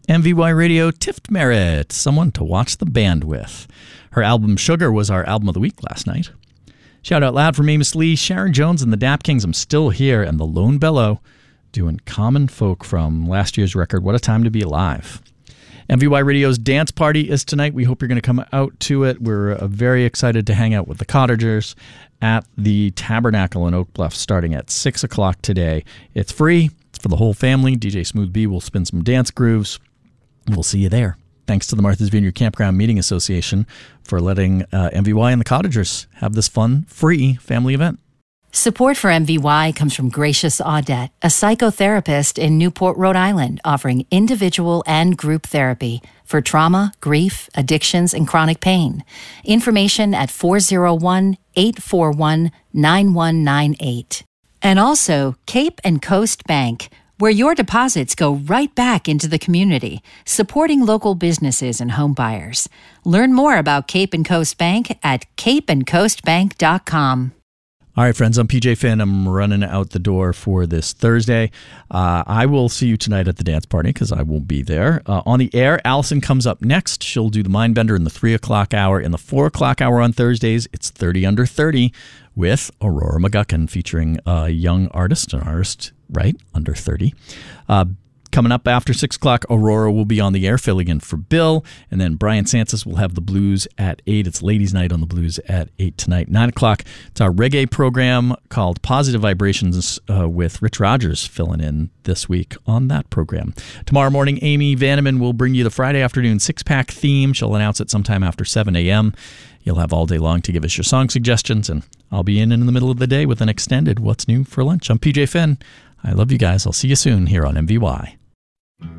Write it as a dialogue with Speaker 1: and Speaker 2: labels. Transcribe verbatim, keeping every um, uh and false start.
Speaker 1: M V Y Radio tipped Merritt, someone to watch the band with. Her album Sugar was our album of the week last night. Shout out loud from Amos Lee, Sharon Jones and the Dap Kings, I'm Still Here, and the Lone Bellow doing Common Folk from last year's record, What a Time to Be Alive. M V Y Radio's dance party is tonight. We hope you're going to come out to it. We're uh, very excited to hang out with the Cottagers at the Tabernacle in Oak Bluff starting at six o'clock today. It's free. It's for the whole family. D J Smooth B will spin some dance grooves. We'll see you there. Thanks to the Martha's Vineyard Campground Meeting Association for letting uh, M V Y and the Cottagers have this fun, free family event.
Speaker 2: Support for M V Y comes from Gracious Audette, a psychotherapist in Newport, Rhode Island, offering individual and group therapy for trauma, grief, addictions, and chronic pain. Information at four oh one, eight four one, nine one nine eight. And also Cape and Coast Bank, where your deposits go right back into the community, supporting local businesses and home buyers. Learn more about Cape and Coast Bank at cape and coast bank dot com.
Speaker 1: All right, friends, I'm P J Finn. I'm running out the door for this Thursday. Uh, I will see you tonight at the dance party because I will be there. Uh, on the air, Allison comes up next. She'll do the Mindbender in the three o'clock hour. In the four o'clock hour on Thursdays, it's thirty under thirty with Aurora McGuckin, featuring a young artist, an artist, right, under thirty. Uh, Coming up after six o'clock, Aurora will be on the air filling in for Bill. And then Brian Santos will have the blues at eight. It's Ladies' Night on the Blues at eight tonight. nine o'clock, it's our reggae program called Positive Vibrations uh, with Rich Rogers filling in this week on that program. Tomorrow morning, Amy Vanneman will bring you the Friday afternoon six-pack theme. She'll announce it sometime after seven a.m. You'll have all day long to give us your song suggestions. And I'll be in in the middle of the day with an extended What's New for Lunch. I'm P J Finn. I love you guys. I'll see you soon here on M V Y.